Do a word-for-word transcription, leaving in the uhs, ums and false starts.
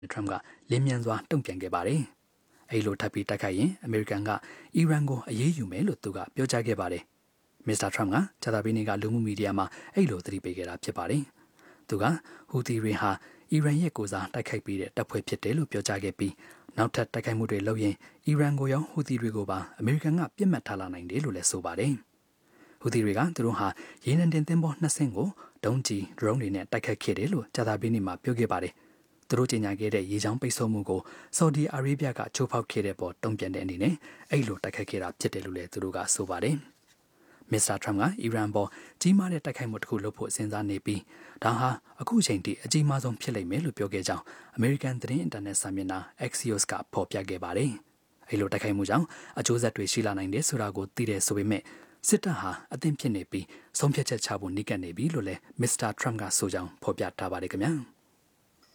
ထရမ်ကလင်းမြန်စွာတုံ့ပြန်ခဲ့ပါတယ်။အဲဒီလိုထပ်ပြီးတိုက်ခိုက်ရင်အမေရိကန်ကအီရန်ကိုအရေးယူမယ်လို့သူကပြောကြားခဲ့ပါတယ်။မစ္စတာထရမ်ကဂျာတာဘီနီကလူမှုမီဒီယာမှာအဲ့လိုသတိပေးခဲ့တာဖြစ်ပါတယ်။သူကဟူသီတွေဟာအီရန်ရဲ့ကိုစားတိုက်ခိုက်ပြီးတဲ့တပ်ဖွဲ့ဖြစ်တယ်လို့ပြောကြားခဲ့ပြီးနောက်ထပ်တိုက်ခိုက်မှုတွေလုပ်ရင်အီရန်ကိုရောဟူသီတွေကိုပါအမေရိကန်ကပြစ်မှတ်ထားလာနိုင်တယ်လို့လည်းဆိုပါတယ်။ဟူသီတွေကသူတို့ဟာရေနံတင်သင်္ဘောနှစ်စင်းကိုဒုံးကျည်ဒရုန်းတွေနဲ့တိုက်ခိုက်ခဲ့တယ်လို့ဂျာတာဘီနီမှာပြောခဲ့ပါတယ်။သူတို့ကြေညာခဲ့တဲ့ရေချောင်းပိတ်ဆို့မှုကိုဆော်ဒီအာရေဗျကချိုးဖောက်ခဲ့တဲ့ပေါ်တုံ့ပြန်တဲ့အနေနဲ့အဲ့လိုတိုက်ခိုက်ခဲ့တာဖြစ်တယ်လို့လည်းသူတို့ကဆိုပါတယ်။မစ္စတာထရမ်ကအီရန်ပေါ်ကြီးမားတဲ့တိုက်ခိုက်မှုတစ်ခုလုပ်ဖို့စဉ်းစားနေပြီးဒါဟာအခုအချိန်ထိအကြီးမားဆုံးဖြစ်လိမ့်မယ်လို့ပြောခဲ့ကြောင်းအမေရိကန်သတင်းအင်တာနက်စာမျက်နှာ Axios ကဖော်ပြခဲ့ပါတယ်။အဲလိုတိုက်ခိုက်မှုကြောင့်အကျိုးဆက်တွေရှိလာနိုင်တယ်ဆိုတာကိုသိတဲ့ဆိုပေမဲ့စစ်တပ်ဟာအသင့်ဖြစ်နေပြီးဆုံးဖြတ်ချက်ချဖို့နှိကပ်နေပြီလို့လည်းမစ္စတာထရမ်ကဆိုကြောင်းဖော်ပြထားပါတယ်ခင်ဗျာ။